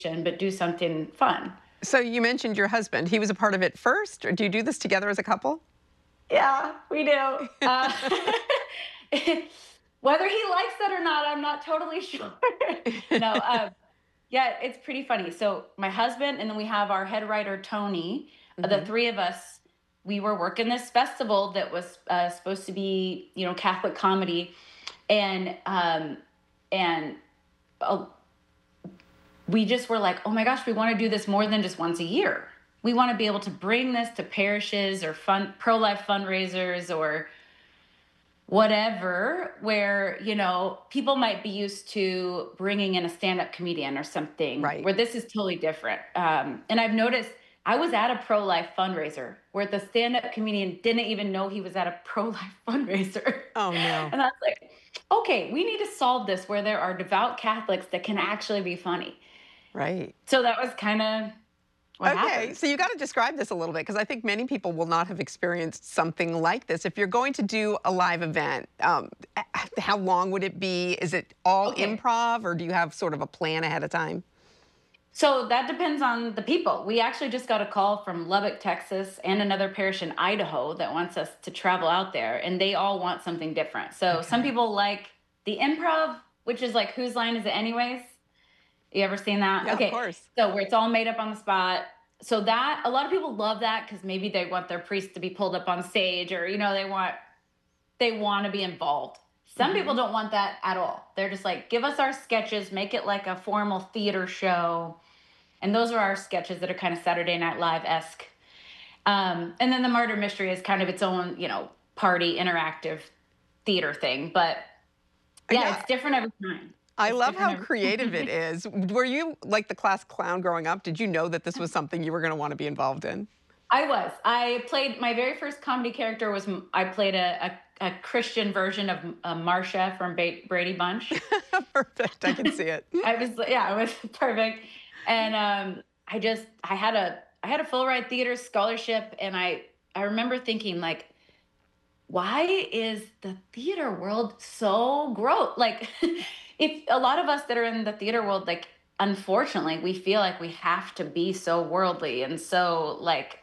but do something fun. So you mentioned your husband. He was a part of it first, or do you do this together as a couple? Yeah, we do. Whether he likes that or not, I'm not totally sure. No, yeah, it's pretty funny. So my husband, and then we have our head writer Tony. The Hmm. three of us, we were working this festival that was supposed to be, Catholic comedy, and and uh, we just were like, oh my gosh, we want to do this more than just once a year. We want to be able to bring this to parishes or fun pro-life fundraisers or whatever, where people might be used to bringing in a stand-up comedian or something, Right. where this is totally different. And I've noticed, I was at a pro-life fundraiser where the stand-up comedian didn't even know he was at a pro-life fundraiser. Oh, no. And I was like, okay, we need to solve this where there are devout Catholics that can actually be funny. Right. So that was kind of what Okay, happened. so you got to describe this a little bit because I think many people will not have experienced something like this. If you're going to do a live event, how long would it be? Is it all Okay. improv, or do you have sort of a plan ahead of time? So that depends on the people. We actually just got a call from Lubbock, Texas, and another parish in Idaho that wants us to travel out there, and they all want something different. So some Okay. people like the improv, which is like, whose line is it anyways? You ever seen that? Yeah, of Okay. course. So where it's all made up on the spot. So that a lot of people love that because maybe they want their priest to be pulled up on stage, or they want to be involved. Some people Hmm. don't want that at all. They're just like, give us our sketches, make it like a formal theater show. And those are our sketches that are kind of Saturday Night Live-esque. And then the murder mystery is kind of its own, party interactive theater thing. But yeah, Yeah, it's different every time. I It's love different how every creative it time. is. Were you like the class clown growing up? Did you know that this was something you were going to want to be involved in? I was. I played my very first comedy character was I played a Christian version of Marsha from Brady Bunch. Perfect. I can see it. I was yeah, it was perfect. And I had a full ride theater scholarship, and I remember thinking like, why is the theater world so gross? Like, if a lot of us that are in the theater world, like, unfortunately, we feel like we have to be so worldly and so, like,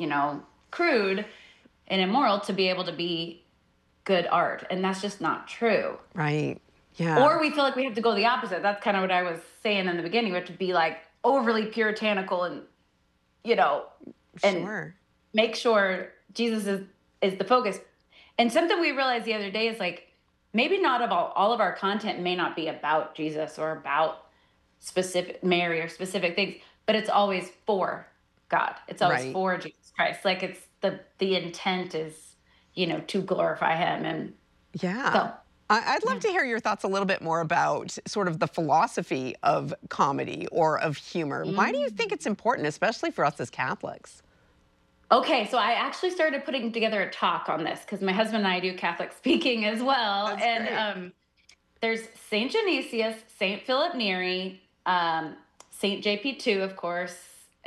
crude and immoral to be able to be good art. And that's just not true. Right. Yeah. Or we feel like we have to go the opposite. That's kind of what I was saying in the beginning. We have to be like overly puritanical and, you know, and Sure. make sure Jesus is the focus. And something we realized the other day is like, maybe not of all of our content may not be about Jesus or about specific Mary or specific things, but it's always for God. It's always Right. for Jesus Christ. Like, it's the intent is, to glorify him. And Yeah. so I'd love yeah. to hear your thoughts a little bit more about sort of the philosophy of comedy or of humor. Why do you think Mm. it's important, especially for us as Catholics? Okay, so I actually started putting together a talk on this because my husband and I do Catholic speaking as well. That's And great. there's Saint Genesius, Saint Philip Neri, Saint JP2, of course,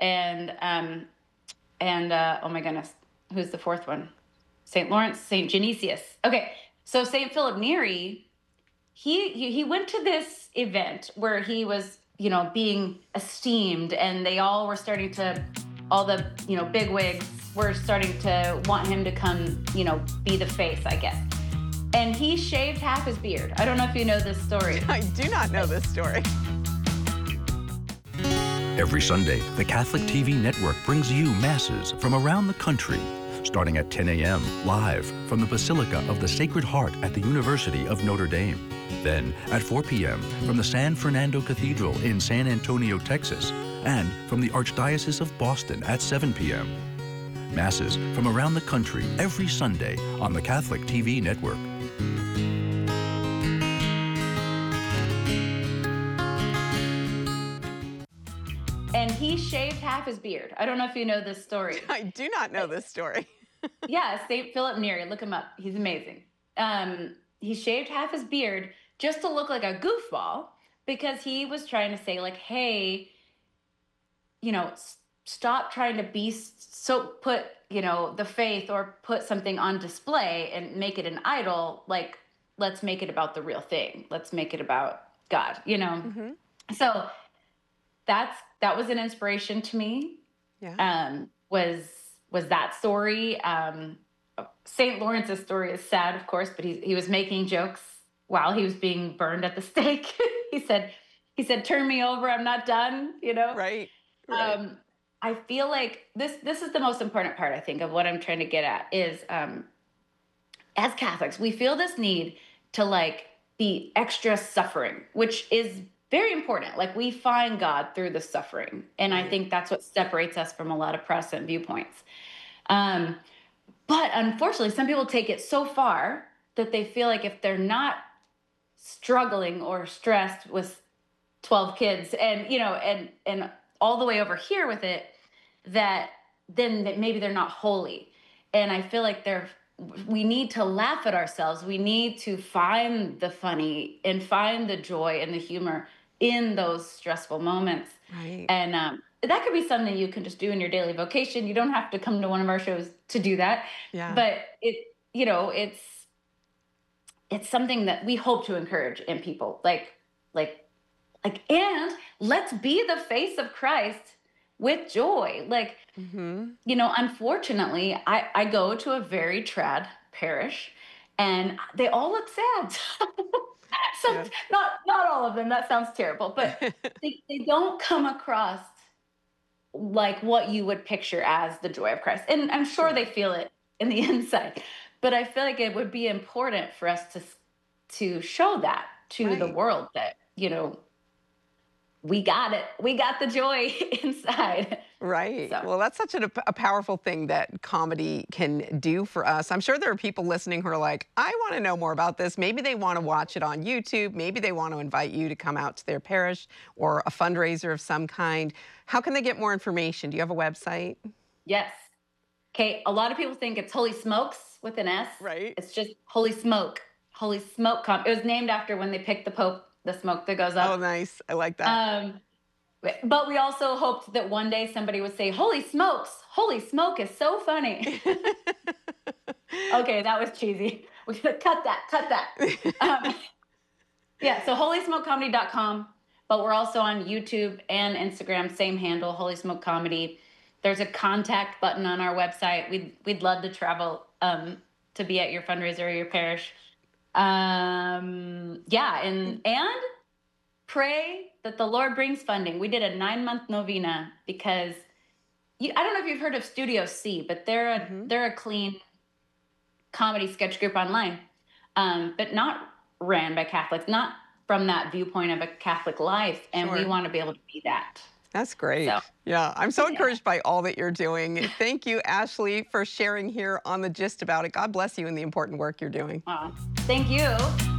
and oh my goodness, who's the fourth one? Saint Lawrence, Saint Genesius. Okay, so Saint Philip Neri, he went to this event where he was, being esteemed, and they all were starting to, all the, big wigs were starting to want him to come, be the face, I guess. And he shaved half his beard. I don't know if you know this story. I do not know this story. Every Sunday, the Catholic TV network brings you masses from around the country, starting at 10 a.m. live from the Basilica of the Sacred Heart at the University of Notre Dame. Then at 4 p.m. from the San Fernando Cathedral in San Antonio, Texas, and from the Archdiocese of Boston at 7 p.m. Masses from around the country every Sunday on the Catholic TV network. And he shaved half his beard. I don't know if you know this story. I do not know this story. Yeah, St. Philip Neri, look him up. He's amazing. He shaved half his beard just to look like a goofball because he was trying to say, like, hey, stop trying to be so put, the faith or put something on display and make it an idol. Like, let's make it about the real thing. Let's make it about God. Hmm. So that was an inspiration to me. Yeah. Was that story. St. Lawrence's story is sad, of course, but he was making jokes while he was being burned at the stake. he said, "Turn me over, I'm not done," you know? Right. I feel like this is the most important part, I think, of what I'm trying to get at is, as Catholics, we feel this need to like be extra suffering, which is very important. Like we find God through the suffering. And I think that's what separates us from a lot of Protestant viewpoints. But unfortunately, some people take it so far that they feel like if they're not struggling or stressed with 12 kids and, you know, and all the way over here with it, that then that maybe they're not holy. And I feel like we need to laugh at ourselves. We need to find the funny and find the joy and the humor in those stressful moments. Right. And that could be something you can just do in your daily vocation. You don't have to come to one of our shows to do that. Yeah. But it's something that we hope to encourage in people. And let's be the face of Christ with joy. Like, you know, unfortunately, I go to a very trad parish and they all look sad. Not all of them, that sounds terrible, but they don't come across like what you would picture as the joy of Christ. And I'm sure they feel it in the inside, but I feel like it would be important for us to show that to the world that, you know, we got it. We got the joy inside. Right. So. Well, that's such a powerful thing that comedy can do for us. I'm sure there are people listening who are like, I want to know more about this. Maybe they want to watch it on YouTube. Maybe they want to invite you to come out to their parish or a fundraiser of some kind. How can they get more information? Do you have a website? Yes. Okay. A lot of people think it's Holy Smokes with an S. Right. It's just Holy Smoke. Holy Smoke. It was named after when they picked the Pope, the smoke that goes up. Oh, nice. I like that. But we also hoped that one day somebody would say, Holy Smokes, Holy Smoke is so funny. Okay, that was cheesy. We're going to cut that. Yeah, so holysmokecomedy.com, but we're also on YouTube and Instagram, same handle, Holy Smoke Comedy. There's a contact button on our website. We'd love to travel to be at your fundraiser or your parish. And pray that the Lord brings funding. We did a 9-month novena because I don't know if you've heard of Studio C, but they're a clean comedy sketch group online, but not ran by Catholics, not from that viewpoint of a Catholic life. And we want to be able to be that. That's great. So, yeah, I'm so encouraged by all that you're doing. Thank you, Ashley, for sharing here on The Gist about it. God bless you in the important work you're doing. Thank you.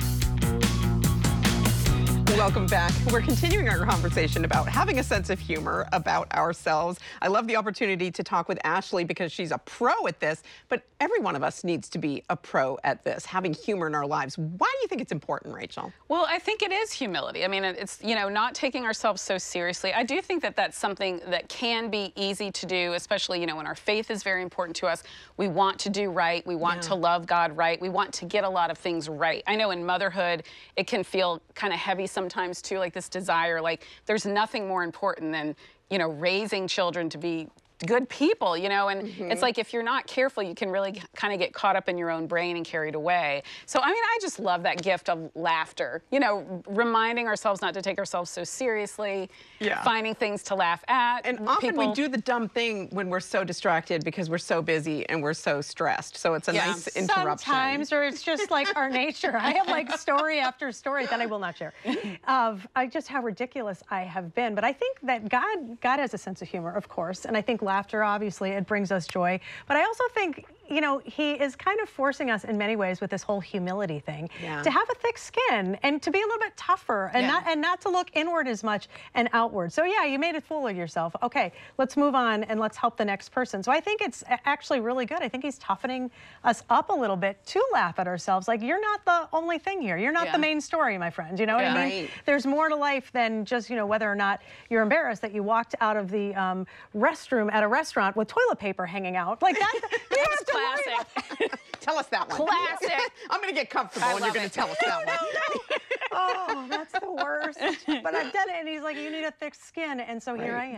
Welcome back. We're continuing our conversation about having a sense of humor about ourselves. I love the opportunity to talk with Ashley because she's a pro at this, but every one of us needs to be a pro at this, having humor in our lives. Why do you think it's important, Rachel? Well, I think it is humility. I mean, it's, you know, not taking ourselves so seriously. I do think that that's something that can be easy to do, especially, you know, when our faith is very important to us. We want to do right. We want to love God right. We want to get a lot of things right. I know in motherhood, it can feel kind of heavy sometimes too, like this desire, like there's nothing more important than, you know, raising children to be good people, you know, and it's like if you're not careful, you can really kind of get caught up in your own brain and carried away. So, I mean, I just love that gift of laughter, you know, reminding ourselves not to take ourselves so seriously, finding things to laugh at. And often we do the dumb thing when we're so distracted because we're so busy and we're so stressed. So it's a nice interruption. Sometimes, or it's just like our nature. I have like story after story that I will not share of just how ridiculous I have been. But I think that God has a sense of humor, of course, and I think laughter, obviously, it brings us joy. But I also think, you know, he is kind of forcing us in many ways with this whole humility thing to have a thick skin and to be a little bit tougher and not to look inward as much and outward. So yeah, you made a fool of yourself. Okay, let's move on and let's help the next person. So I think it's actually really good. I think he's toughening us up a little bit to laugh at ourselves. Like, you're not the only thing here. You're not the main story, my friend. You know what I mean? There's more to life than just, you know, whether or not you're embarrassed that you walked out of the restroom at a restaurant with toilet paper hanging out. Like that. That's classic. Tell us that one. Classic. I'm going to get comfortable and you're going to tell us that one. Oh, that's the worst. But I've done it. And he's like, you need a thick skin. And so here I am.